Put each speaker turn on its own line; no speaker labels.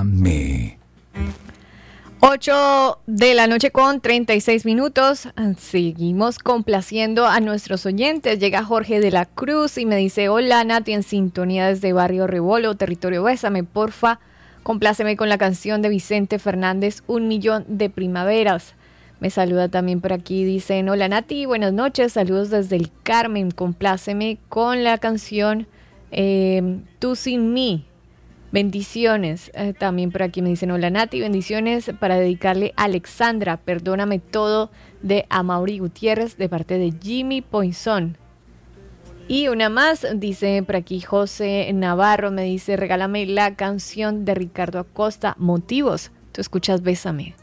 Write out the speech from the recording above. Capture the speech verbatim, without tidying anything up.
Bésame.
ocho de la noche con treinta y seis minutos. Seguimos complaciendo a nuestros oyentes. Llega Jorge de la Cruz y me dice: hola Nati, en sintonía desde Barrio Rebolo, territorio Bésame, porfa, compláceme con la canción de Vicente Fernández, Un Millón de Primaveras. Me saluda también por aquí, dicen: hola Nati, buenas noches, saludos desde el Carmen, compláceme con la canción eh, Tú Sin Mí. Bendiciones. Eh, también por aquí me dicen: hola Nati, bendiciones para dedicarle a Alexandra, Perdóname Todo, de Amaury Gutiérrez, de parte de Jimmy Poinzón. Y una más, dice por aquí José Navarro, me dice: regálame la canción de Ricardo Acosta, Motivos. Tú escuchas Bésame.